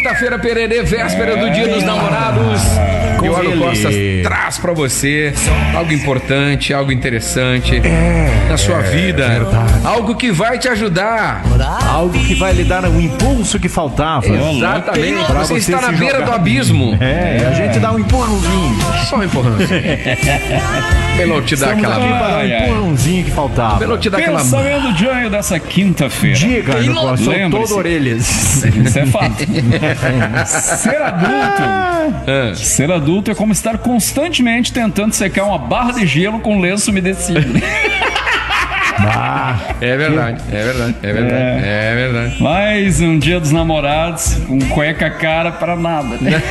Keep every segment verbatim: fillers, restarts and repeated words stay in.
quinta-feira, Pererê, véspera do Dia dos Namorados. E o Alu Costa traz pra você algo importante, algo interessante é, na sua é, vida. É algo que vai te ajudar. Algo que vai lhe dar o impulso que faltava. Exatamente. Pra você, você está na beira jogar. do abismo. É, é, a gente dá um empurrãozinho. Só um empurrãozinho. Pelo te dar aquela mão. Um empurrãozinho que faltava. Pelo te dar aquela Pensamento de anjo dessa quinta-feira. Diga, Alu Costa, sou todo orelhas. Isso é fato. Ser adulto. Ah. Ser adulto é como estar constantemente tentando secar uma barra de gelo com lenço umedecido. Ah, é verdade, é verdade, é verdade, é, é verdade. Mais um dia dos namorados, com cueca cara pra nada, né?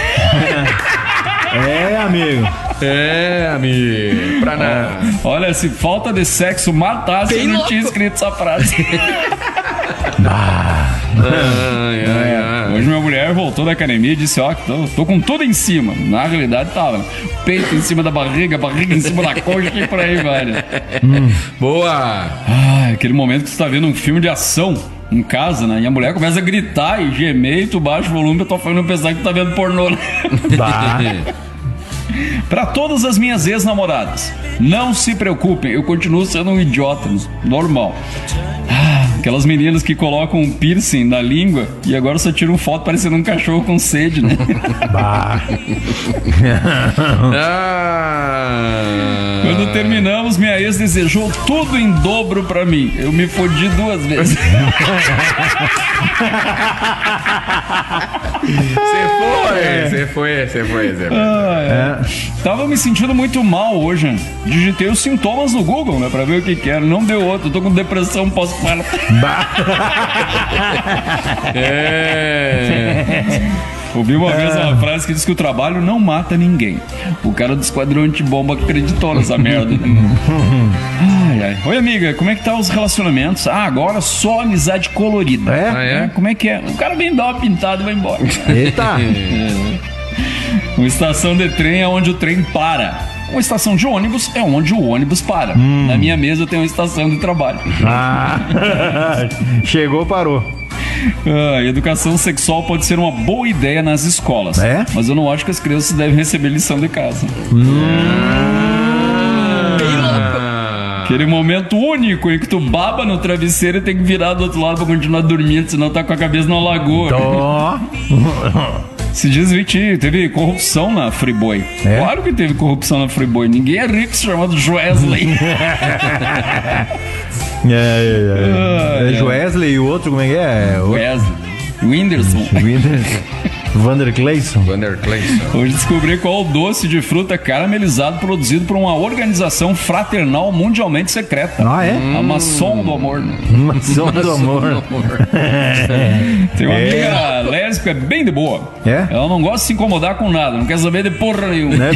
É, amigo. É, amigo. Pra nada. Olha, se falta de sexo matasse, eu não louco. tinha escrito essa frase. Ah. Ai, ai, ai. Hoje minha mulher voltou da academia e disse, ó, tô, tô com tudo em cima. Na realidade tava peito em cima da barriga, barriga em cima da coxa e por aí vai, né? Hum. Boa! Ah, aquele momento que você tá vendo um filme de ação em casa, né? E a mulher começa a gritar e gemer e tu baixa o volume, eu tô falando pensar que tu tá vendo pornô, né? Pra todas as minhas ex-namoradas, não se preocupem, eu continuo sendo um idiota, normal. Ah, aquelas meninas que colocam um piercing na língua e agora só tiram foto parecendo um cachorro com sede, né? Bah. Ah. Quando terminamos, minha ex desejou tudo em dobro pra mim. Eu me fodi duas vezes. Você foi, você foi, você foi, você foi. Ah, é. Tava me sentindo muito mal hoje. Digitei os sintomas no Google, né? Pra ver o que que era. Não deu outro. Eu tô com depressão pós-parto. É. Ouvi uma vez uma frase que diz que o trabalho não mata ninguém. O cara do esquadrão antibomba acreditou nessa merda. Ai, ai. Oi, amiga, como é que tá os relacionamentos? Ah, agora só amizade colorida. É? Ah, é? Como é que é? O cara vem dar uma pintada e vai embora. Eita! Uma estação de trem é onde o trem para. Uma estação de ônibus é onde o ônibus para. Hum. Na minha mesa tem uma estação de trabalho. Ah, chegou, parou. Ah, educação sexual pode ser uma boa ideia nas escolas. É? Mas eu não acho que as crianças devem receber lição de casa. Hum. Ah. Aquele momento único em que tu baba no travesseiro e tem que virar do outro lado pra continuar dormindo, senão tá com a cabeça na lagoa. Tô. Se diz, Vitinho, teve corrupção na Friboi. É? Claro que teve corrupção na Friboi. Ninguém é rico chamado Joesley. É, é, é. Ah, é é. Joesley e o outro, como é que é? O... Wesley. Whindersson. Whindersson. Vander Clayson. Vander Clayson. Hoje descobri qual o doce de fruta caramelizado produzido por uma organização fraternal mundialmente secreta. Ah, é? A Maçom do Amor. Maçom do Amor. Tem uma É. amiga lésbica bem de boa. É? Ela não gosta de se incomodar com nada, não quer saber de porra nenhuma. Né?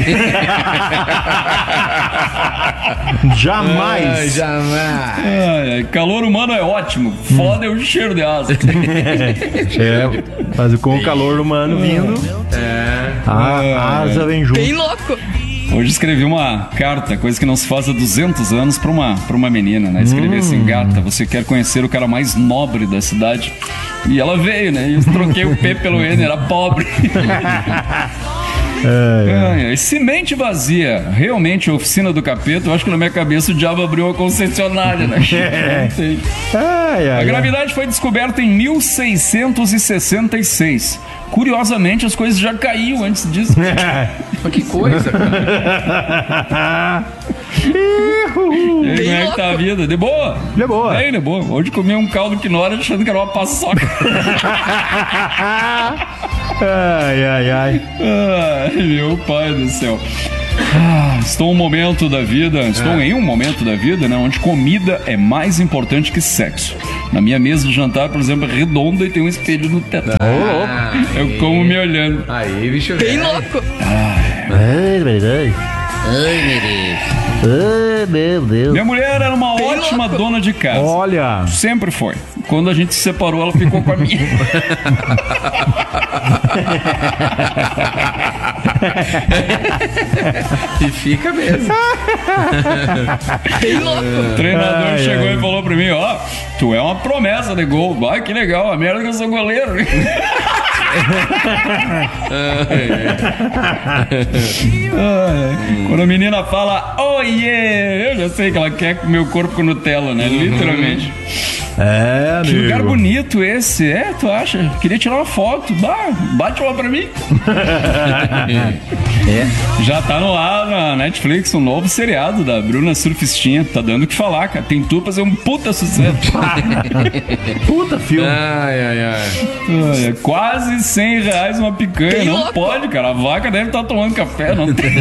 Jamais. Ai, jamais. Ai, ai, calor humano é ótimo. Foda é o cheiro de asa. É, mas com o calor humano vindo, É. a asa vem junto. Bem louco. Hoje escrevi uma carta, coisa que não se faz há duzentos anos, pra uma, pra uma menina, né? Escrevi assim, gata, você quer conhecer o cara mais nobre da cidade? E ela veio, né? E eu troquei o P pelo N, era pobre. É, É, semente vazia, realmente a oficina do capeta. Eu acho que na minha cabeça o diabo abriu uma concessionária, né? É. Não sei. Ai, ai, A ai. gravidade foi descoberta em mil seiscentos e sessenta e seis. Curiosamente, as coisas já caíam antes disso. Mas que coisa, cara. E aí, como é que tá a vida? De boa? De boa. Bem, de boa. Hoje comi um caldo quinora achando que era uma paçoca. Ai, ai, ai. Ai, meu pai do céu. Ah, estou em um momento da vida, estou É. em um momento da vida, né, onde comida é mais importante que sexo. Na minha mesa de jantar, por exemplo, é redonda e tem um espelho no teto. Ah, Eu como me olhando. Aí, bicho. Bem velho. louco. Ai, verdade. Ai, meu Deus. Ai, meu Deus. Minha mulher era uma Bem ótima louco. dona de casa. Olha. Sempre foi. Quando a gente se separou, ela ficou com a minha. E fica mesmo. Bem louco. O treinador Ai, chegou ai. e falou pra mim, ó, tu é uma promessa de gol. Vai, que legal, a merda que eu sou goleiro. Ah, quando a menina fala, oh yeah, eu já sei que ela quer meu corpo com Nutella, né? Literalmente. É, Que amigo. lugar bonito esse, é, tu acha? Queria tirar uma foto, bah, bate uma pra mim. É. Já tá no ar na Netflix um novo seriado da Bruna Surfistinha, tá dando o que falar, cara. Tem tudo pra ser um puta sucesso. Puta filme. Ai, ai, ai. Ai, é quase cem reais uma picanha, Bem não louco. pode, cara. A vaca deve estar tomando café, não tem.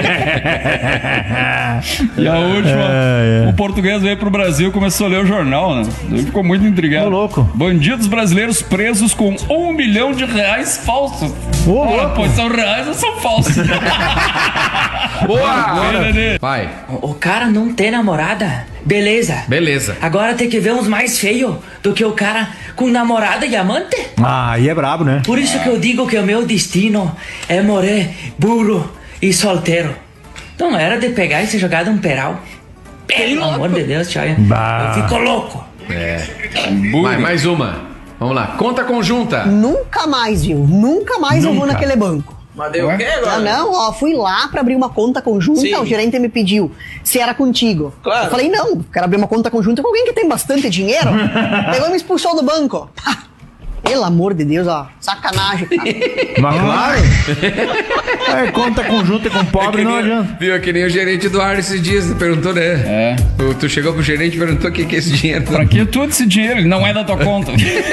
E a última, É, é. o português veio pro Brasil e começou a ler o jornal, né? Ele ficou muito intrigado. Ô, louco. Bandidos brasileiros presos com um milhão de reais falsos. Ô, Ora, louco. pois são reais ou são falsos? Boa! Agora, Nenê. Vai. O o cara não tem namorada? Beleza. Beleza. Agora tem que ver uns mais feios do que o cara com namorada e amante. Ah, aí é brabo, né? Por isso que eu digo que o meu destino é morrer burro e solteiro. Não era de pegar e ser jogado um peral. Pelo amor de Deus, tia. Bah. Eu fico louco. Vai, mais uma. Vamos lá. Conta conjunta. Nunca mais, viu? Nunca mais eu vou Nunca. naquele banco. Mas deu o quê Ah, não, ó, fui lá pra abrir uma conta conjunta, Sim. o gerente me pediu se era contigo. Claro. Eu falei, não, quero abrir uma conta conjunta com alguém que tem bastante dinheiro. Pegou e me expulsou do banco. Pá, pelo amor de Deus, ó, sacanagem, cara. Mas claro. É, conta conjunta com pobre É que não nem- adianta. Viu, é que nem o gerente do ar esses dias perguntou, né? É. Tu, tu chegou pro gerente e perguntou o que, que é esse dinheiro. Pra que todo esse dinheiro? Ele não é da tua conta.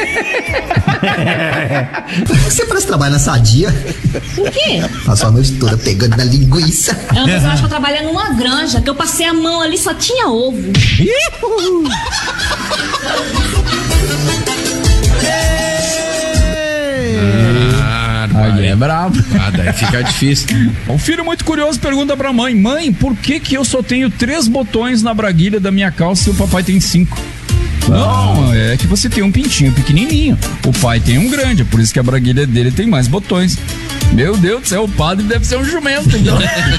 Você parece que trabalha na Sadia. O quê? Passou a noite toda pegando na linguiça. Eu não acho que eu trabalho numa granja, que eu passei a mão ali, só tinha ovo. Ah, Aí é brabo. Ah, daí fica difícil. Um filho muito curioso pergunta pra mãe: Mãe, por que que eu só tenho três botões na braguilha da minha calça e o papai tem cinco? Não, é que você tem um pintinho pequenininho. O pai tem um grande, é por isso que a braguilha dele tem mais botões. Meu Deus do céu, o padre deve ser um jumento, então.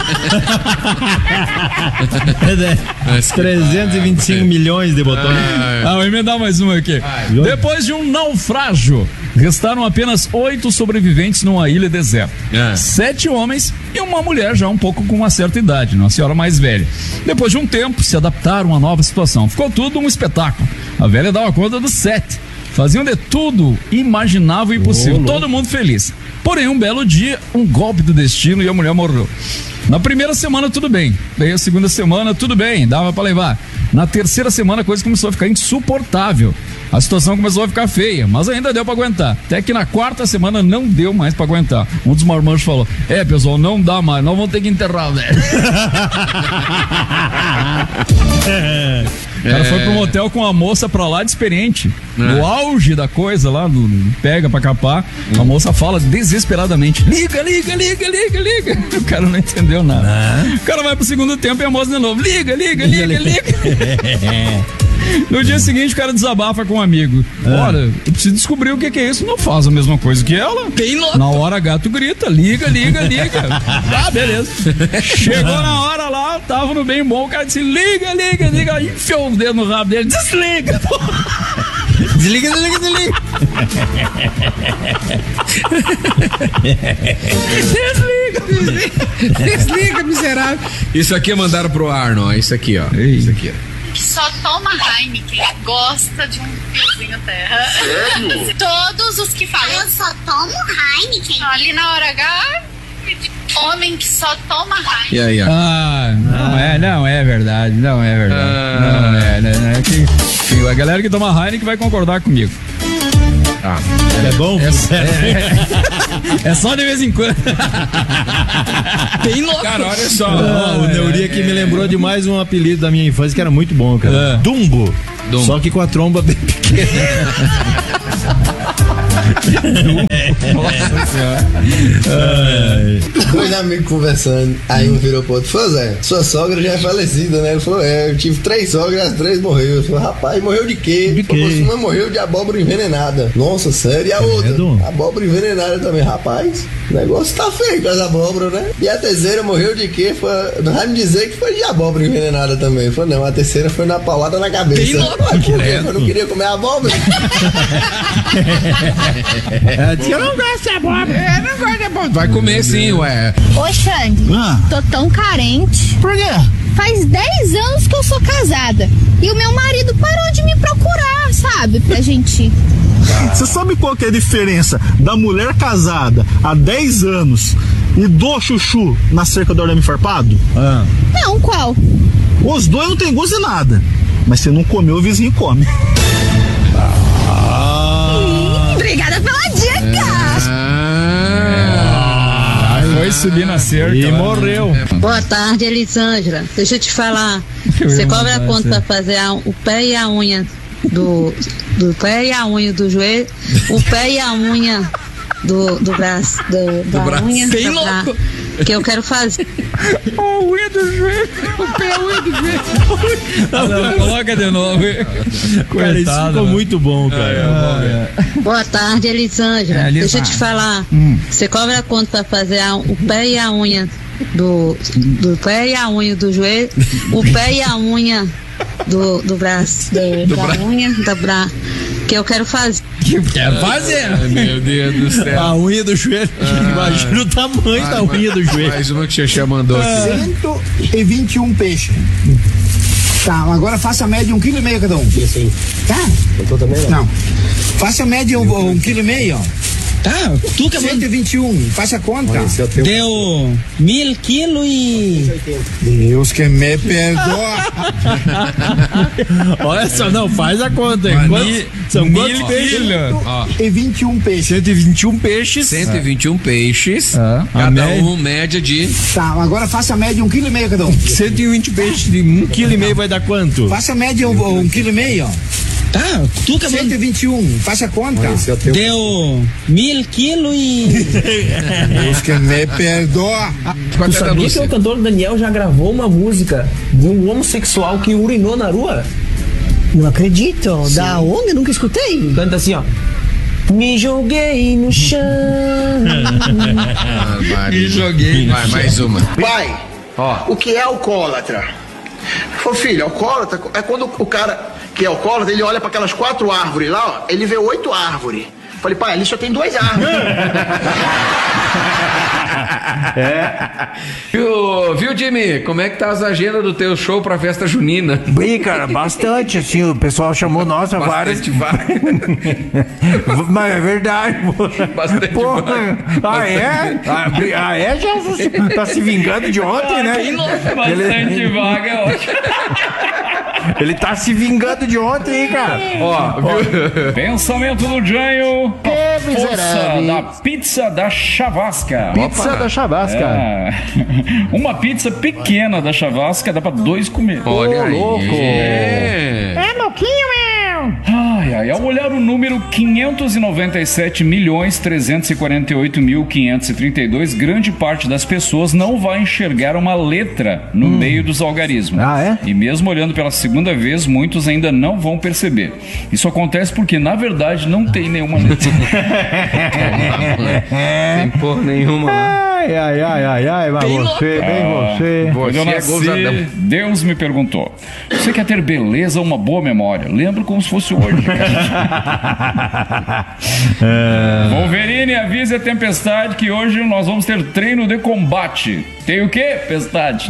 trezentos e vinte e cinco milhões de botões. Ah, vou emendar mais uma aqui. Depois de um naufrágio, restaram apenas oito sobreviventes numa ilha deserta. Ah. Sete homens e uma mulher já um pouco com uma certa idade, uma senhora mais velha. Depois de um tempo, se adaptaram à nova situação. Ficou tudo um espetáculo. A velha dava conta dos sete. Faziam de tudo imaginável e possível. Ô, Todo mundo feliz. Porém, um belo dia, um golpe do destino e a mulher morreu. Na primeira semana, tudo bem. Daí a segunda semana, tudo bem, dava pra levar. Na terceira semana, a coisa começou a ficar insuportável. A situação começou a ficar feia, mas ainda deu pra aguentar. Até que na quarta semana não deu mais pra aguentar. Um dos marmanjos falou: é, pessoal, não dá mais, nós vamos ter que enterrar, velho. O cara foi pro motel com a moça pra lá de experiente. No auge da coisa lá, no, no pega pra capar, a moça fala desesperadamente: liga, liga, liga, liga, liga. O cara não entendeu nada. O cara vai pro segundo tempo e a moça de novo: liga, liga, liga, liga. No dia seguinte, o cara desabafa com um amigo: olha, eu preciso descobrir o que, que é isso. Não faz a mesma coisa que ela. Bem louco. Na hora, gato grita: liga, liga, liga. Ah, beleza. Chegou na hora lá, tava no bem bom. O cara disse: liga, liga, liga. Aí enfiou o dedo no rabo dele: desliga. Desliga, desliga, desliga. Desliga, desliga, miserável. Isso aqui mandaram pro ar, não. Isso aqui, ó. Isso aqui, ó. Que só toma Heineken gosta de um fiozinho terra. Sério? Todos os que falam. Eu só tomo Heineken. Ali na hora H, homem que só toma Heineken. E aí, ó. Ah, não é, não é verdade, não é verdade. Ah. Não é, né? É que, que a galera que toma Heineken vai concordar comigo. Ah, É bom? É, é só de vez em quando. Bem louco. cara, olha só. Ah, o Neuri aqui me lembrou de mais um apelido da minha infância que era muito bom, cara. É. Dumbo. Dumbo. Só que com a tromba bem pequena. Nossa senhora. Dois amigos conversando, aí um virou pro outro: falou, Zé, sua sogra já é falecida, né? Ele falou: é, eu tive três sogras, as três morreu. Eu falei: rapaz, morreu de quê? Ele falou: quê? uma morreu de abóbora envenenada. Nossa, sério? E a outra? Credo. Abóbora envenenada também. Rapaz, o negócio tá feio com as abóboras, né? E a terceira morreu de quê? Foi, não vai me dizer que foi de abóbora envenenada também. Ele falou: não, a terceira foi na paulada na cabeça. Bem louco. Mas por quê? Eu não queria comer abóbora. É, disse que eu não gosto de abóbora. É, não gosto de abóbora. Vai comer sim, ué. Ô, Xande, Ah. tô tão carente. Por quê? Faz dez anos que eu sou casada. E o meu marido parou de me procurar, sabe? Pra gente. Você sabe qual que é a diferença da mulher casada há dez anos e do chuchu na cerca do arame farpado? Ah. Não, qual? Os dois não tem gosto de nada. Mas se não comeu, o vizinho come. Hum, obrigada pela dica! Ah, foi subir na cerca. E lá, morreu. né? Boa tarde, Elisângela. Deixa eu te falar. Você cobra quanto pra fazer a- o pé e a unha do, do pé e a unha do joelho, o pé e a unha do, do braço, do, da braço. unha Bem da bra- louco. que eu quero fazer. A unha do joelho. O pé, a unha do joelho. Não, não, coloca de novo. Cara, isso ficou muito bom, cara. Boa tarde, Elisângela. É, Deixa eu Elisângela. te falar. Você cobra quanto pra fazer a- o pé e a unha do, do pé e a unha do joelho, o pé e a unha do, do braço, do, da bra- unha da bra que eu quero fazer. Quer fazer? Ai, meu Deus do céu. A unha do joelho. Imagina o tamanho da unha do joelho. Mais uma que o Xexé mandou aqui. cento e vinte e um peixes. Tá, agora faça a média um quilo e meio cada um. Isso aí. Tá? Eu tô também não. Não. Faça a média um, um quilo e meio, ó. Tá, tu que é cento e vinte e um, faça a conta. Deu mil quilos e. Deus que me perdoa. Olha só, não, faz a conta aí. Quantos- são quantos mil peixes? quilos. Ó, E vinte e um peixes. cento e vinte e um peixes. cento e vinte e um peixes, Ah, a cada média- um média de Tá, agora faça a média um quilo e meio cada um. cento e vinte peixes de um quilo e meio vai dar quanto? Faça a média um, um quilo e meio, ó. Tá, tu que é cento e vinte e um, faça a conta. Deu mil quilos e. Deus que me perdoa. Quanto é da Lúcia? cantor Daniel já gravou uma música de um homossexual que urinou na rua? Não acredito. Da onde? Eu nunca escutei. Canta assim, ó. Me joguei no chão. Ah, Maria. Me joguei. Vai, mais uma. Pai, Ó. o que é alcoólatra? Ô filho, alcoólatra é quando o cara que é alcoólatra, ele olha para aquelas quatro árvores lá, ó, ele vê oito árvores. Falei, pai, ali só tem duas árvores. Viu, viu, Jimmy? Como é que tá as agendas do teu show pra festa junina? Bem, cara, bastante, assim, o pessoal chamou nós a várias. Bastante vaga. Mas é verdade, pô. Bastante Pô, vaga. ah, é? Ah, bri- Ah, é? Já se- tá se vingando de ontem, né? Bastante vaga, é ótimo. Ele tá se vingando de ontem, hein, cara? Ó, viu? Pensamento do Janho. Que Força miserável. da pizza da Chavasca. Pizza da Chavasca. É. Uma pizza pequena da Chavasca dá pra dois comer. Olha aí. louco. É. É louquinho, meu! Ai, ai, ao olhar o número quinhentos e noventa e sete milhões trezentos e quarenta e oito mil quinhentos e trinta e dois, grande parte das pessoas não vai enxergar uma letra no meio dos algarismos. Ah, é? E mesmo olhando pela segunda vez, muitos ainda não vão perceber. Isso acontece porque, na verdade, não tem nenhuma letra. Sem porra nenhuma, né? Ai, ai, ai, ai, ai, mas você, bem você. Quando eu Você é nasci, gozadão. Deus me perguntou: você quer ter beleza ou uma boa memória? Lembro como se fosse hoje. Wolverine, avise a Tempestade que hoje nós vamos ter treino de combate. Tem o quê, Tempestade?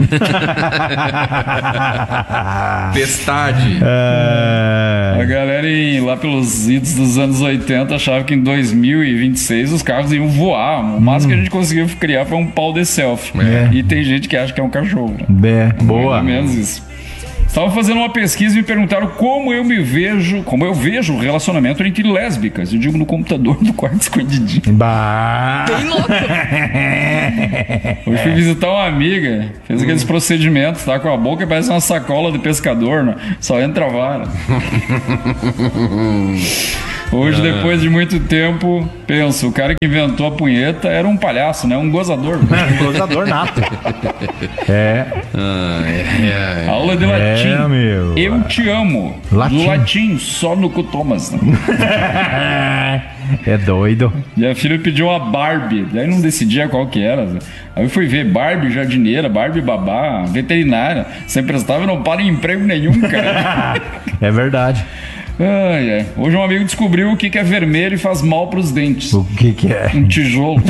Pestade. A galera em- lá pelos idos dos anos oitenta achava que em dois mil e vinte e seis os carros iam voar. O máximo que a gente conseguiu criar foi um pau de selfie. É. E tem gente que acha que é um cachorro. Né? Bé, Mais boa. ou menos isso. Estava fazendo uma pesquisa e me perguntaram como eu me vejo, como eu vejo o relacionamento entre lésbicas. Eu digo no computador do quarto escondidinho. Bah. Hoje fui visitar uma amiga, fez aqueles procedimentos, tá com a boca parece uma sacola de pescador, né? Só entra a vara. Hoje, depois de muito tempo, penso, o cara que inventou a punheta era um palhaço, né? Um gozador. Gozador nato. É. Ai, ai. Aula de É, latim. meu. Eu te amo. Latim. Do latim, só no cu Thomas. Né? É doido. E a filha pediu uma Barbie. Daí não decidia qual que era. Aí eu fui ver Barbie jardineira, Barbie babá, veterinária. Você emprestava e não para em emprego nenhum, cara. É verdade. Ai, ai. Hoje um amigo descobriu o que que é vermelho e faz mal pros dentes. O que que é? Um tijolo.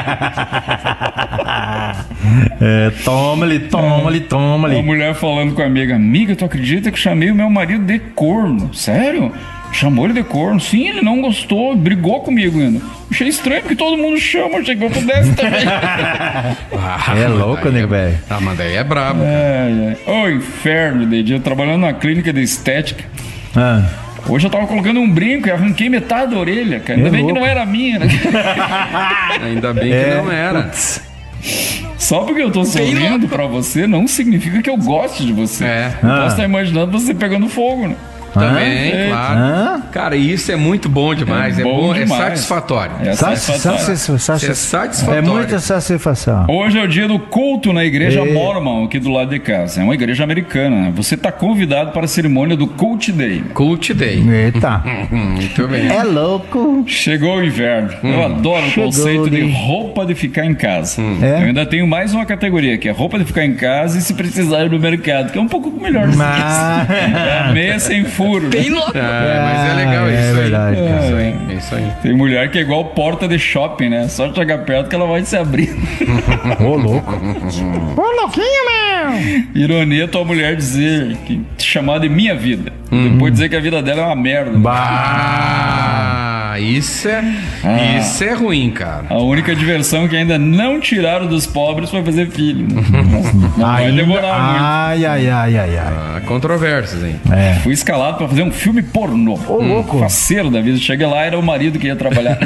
É, toma-lhe, toma-lhe, toma-lhe. Uma mulher falando com a amiga: amiga, tu acredita que chamei o meu marido de corno? Sério? Chamou ele de corno? Sim, ele não gostou, brigou comigo ainda. Achei estranho porque todo mundo chama, achei que eu pudesse também. Ah, É louco, né, velho? Ah, mas daí é brabo. Ai, ai. Ô, inferno, de dia, trabalhando na clínica de estética. Ah. Hoje eu tava colocando um brinco e arranquei metade da orelha, cara. Ainda É bem louco. que não era minha, né? Ainda bem que É, não era. putz. Só porque eu tô sorrindo pra você não significa que eu goste de você. É. Eu Ah. posso estar imaginando você pegando fogo, né? Também, É. claro. Hã? Cara, isso é muito bom demais. É, É bom, bom é demais. satisfatório. É satisfatório. Isso é satisfatório. É muita satisfação. Hoje é o dia do culto na igreja Ei. Mormon, aqui do lado de casa. É uma igreja americana. Você está convidado para a cerimônia do Cult Day. Cult Day. Eita. Muito bem. É louco. Chegou o inverno. Eu adoro o Chegou, conceito de né? roupa de ficar em casa. É? Eu ainda tenho mais uma categoria, que é roupa de ficar em casa e se precisar ir no mercado, que é um pouco melhor. Mas... É a meia sem furo. Bem louco. É, mas é legal É isso aí. verdade, É cara. isso aí. É isso aí. Tem mulher que é igual porta de shopping, né? Só chegar perto que ela vai se abrir. Ô, louco. Ô, louquinho, meu! Ironia tua mulher dizer que te chamar de minha vida. Uhum. Depois dizer que a vida dela é uma merda. Ah, isso é, Ah. isso é ruim, cara. A única diversão que ainda não tiraram dos pobres foi fazer filho. Né? Não vai Ainda- demorar Ai, ai, ai, ai, ai. Ah, controvérsias, hein? É. muito. Fui escalado pra fazer um filme pornô. Ô, louco. Faceiro da vida. Cheguei lá, era o marido que ia trabalhar.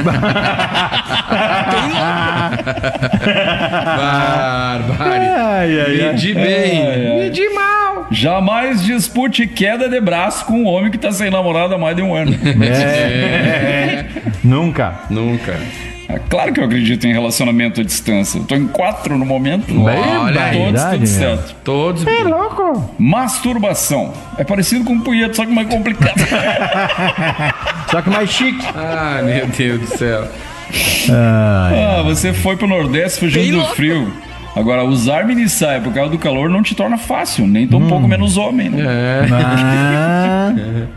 Barbárie. Ai, ai, ai. Medi bem. Ai, ai. Medi mal. Jamais dispute queda de braço com um homem que tá sem namorada há mais de um ano. É. Nunca. Nunca. É claro que eu acredito em relacionamento à distância. Eu tô em quatro no momento. Olha aí. Todos, verdade, tudo meu. certo. Todos. É louco! Masturbação. É parecido com um punheta, só que mais complicado. Só que mais chique. Ah, meu Deus do céu. Ai. Ah, você foi pro Nordeste fugindo do frio. Agora, usar mini saia por causa do calor não te torna fácil, nem tão pouco menos homem, né? É. Ah.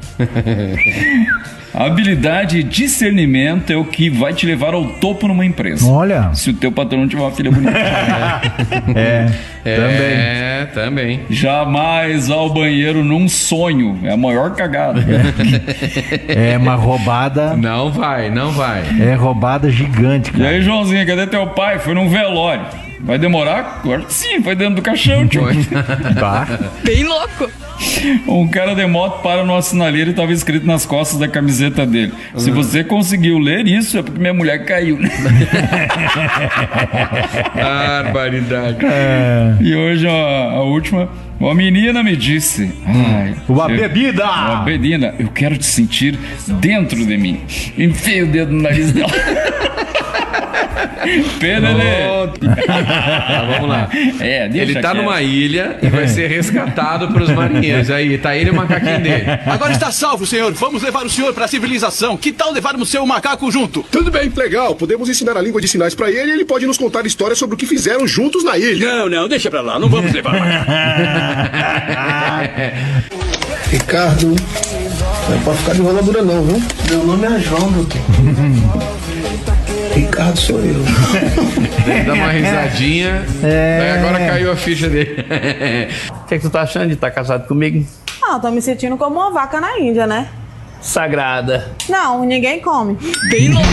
Habilidade e discernimento é o que vai te levar ao topo numa empresa. Olha. Se o teu patrão tiver uma filha bonita. É. É, também. Jamais ao banheiro num sonho. É a maior cagada. É uma roubada. Não vai, não vai. É roubada gigante, E cara. aí, Joãozinho, cadê teu pai? Foi num velório. Vai demorar? Agora sim, foi dentro do caixão, tio. Tá. Bem louco. Um cara de moto para numa sinaleira e tava escrito nas costas da camiseta dele: se você conseguiu ler isso, é porque minha mulher caiu. Barbaridade. É. E hoje, ó, a última, uma menina me disse: ai, Uma eu- bebida! Uma menina, eu quero te sentir dentro de mim. Enfia o dedo no nariz dela. Pedalê. Tá, vamos lá. É, deixa Ele tá quieto. numa ilha e vai ser resgatado pelos marinheiros. Aí, tá ele e o macaquinho dele. Agora está salvo, senhor. Vamos levar o senhor para a civilização. Que tal levarmos seu macaco junto? Tudo bem, legal. Podemos ensinar a língua de sinais pra ele e ele pode nos contar histórias sobre o que fizeram juntos na ilha. Não, não, deixa pra lá. Não vamos levar macaco. Ricardo, não pode ficar de enroladura não, viu? Meu nome é João, doutor. Ricardo sou eu. Ele dá uma risadinha. É. Daí agora caiu a ficha dele. O que, é que tu tá achando de estar casado comigo? Ah, tô me sentindo como uma vaca na Índia, né? Sagrada. Não, ninguém come. Bem louco.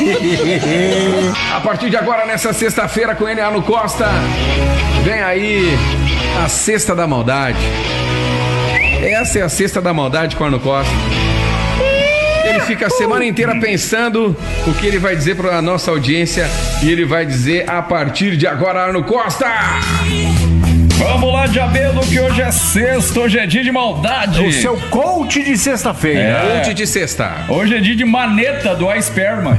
A partir de agora, nessa sexta-feira, com N A no Costa, vem aí a Sexta da Maldade. Essa é a Sexta da Maldade com Arno Costa. Ele fica a semana inteira pensando o que ele vai dizer para a nossa audiência e ele vai dizer a partir de agora, Arno Costa. Vamos lá, Diabelo, que hoje é sexta, hoje é dia de maldade. O seu coach de sexta-feira. É. Coach de sexta. Hoje é dia de maneta do iSperma.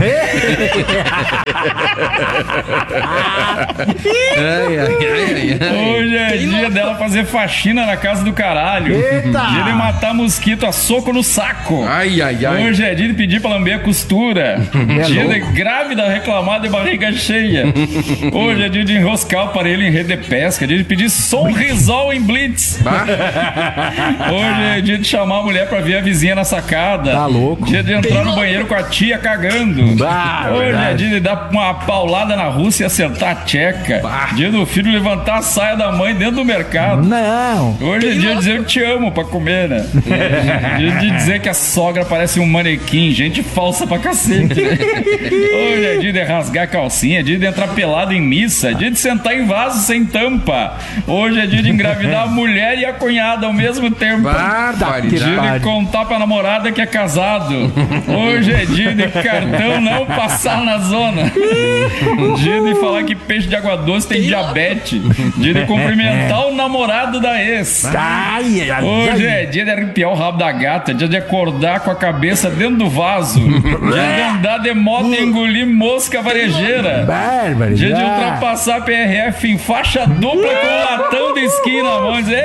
Ai, ai, ai, ai. Hoje é dia dela fazer faxina na casa do caralho. Eita! Dia de matar mosquito a soco no saco. Ai, ai, ai. Hoje é dia de pedir pra lamber a costura. É Dia de louco. grávida reclamar de barriga cheia. Hoje é dia de enroscar o aparelho em rede de pesca. Dia de pedir Sonrisol em Blitz. Hoje é dia de chamar a mulher pra ver a vizinha na sacada. Tá louco. Dia de entrar no banheiro com a tia cagando. Bah, Hoje verdade. é dia de dar uma paulada na Rússia e acertar a tcheca. Bah. Dia do filho levantar a saia da mãe dentro do mercado. Não. Hoje é dia de dizer eu te amo pra comer, né? Dia de dizer que a sogra parece um manequim, gente falsa pra cacete. Hoje é dia de rasgar a calcinha, dia de entrar pelado em missa, dia de sentar em vaso sem tampa. Hoje é dia de engravidar a mulher e a cunhada ao mesmo tempo. Barbaridade. Dia de contar pra namorada que é casado. Hoje é dia de cartão não passar na zona. Dia de falar que peixe de água doce tem diabetes. Dia de cumprimentar o namorado da ex. Ai, ai, Hoje ai. é dia de arrepiar o rabo da gata. Dia de acordar com a cabeça dentro do vaso. Dia de andar de moto e engolir mosca varejeira. Bárbaro. Dia de ultrapassar P R F em faixa dupla com um latão de esqui na mão. Dizer,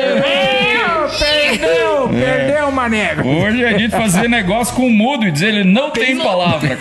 Perdeu, perdeu, manego. hoje é dia de fazer negócio com o mudo e dizer ele não tem palavra.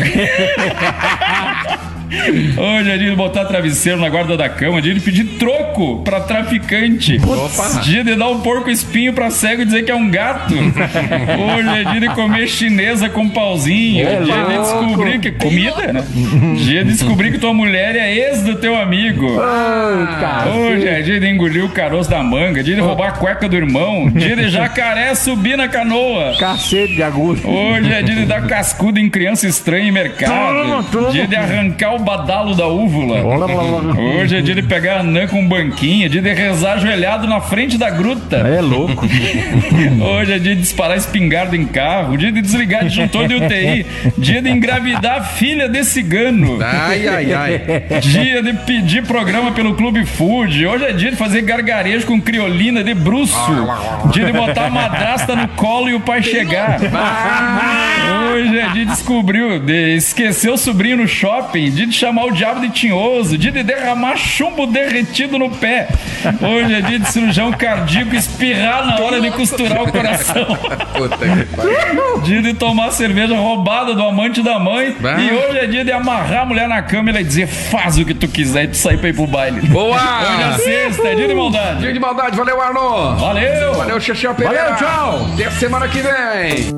Hoje é dia de botar travesseiro na guarda da cama, dia de pedir troco pra traficante. Opa. Dia de dar um porco espinho pra cego e dizer que é um gato. Hoje é dia de comer chinesa com pauzinho. É Dia de louco. descobrir que comida, né? Dia de descobrir que tua mulher é ex do teu amigo. Ah, Hoje é dia de engolir o caroço da manga, dia de roubar a cueca do irmão, dia de jacaré subir na canoa. Cacete de agulha. Hoje é dia de dar cascudo em criança estranha em mercado. Toma, toma. Dia de arrancar o badalo da úvula. Hoje é dia de pegar a anã com banquinha, dia de rezar ajoelhado na frente da gruta. É louco. Hoje é dia de disparar espingarda em carro, dia de desligar disjuntor de U T I, dia de engravidar a filha de cigano. Ai, ai, ai. Dia de pedir programa pelo Clube Food. Hoje é dia de fazer gargarejo com criolina de bruço. Dia de botar a madrasta no colo e o pai chegar. Hoje é dia de descobrir, de esquecer o sobrinho no shopping. Dia de chamar o diabo de tinhoso. Dia de derramar chumbo derretido no pé. Hoje é dia de cirurgião cardíaco espirrar na hora de costurar o coração. Puta que pariu. Dia de tomar cerveja roubada do amante da mãe. Bah. E hoje é dia de amarrar a mulher na cama e ela dizer faz o que tu quiser e tu sair pra ir pro baile. Boa! Hoje é sexta, é dia de maldade. Dia de maldade, valeu, Arno! Valeu! Valeu, Xexé Pereira! Valeu, tchau! Até semana que vem!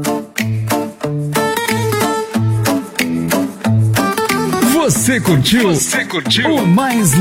Você curtiu? Você curtiu? O mais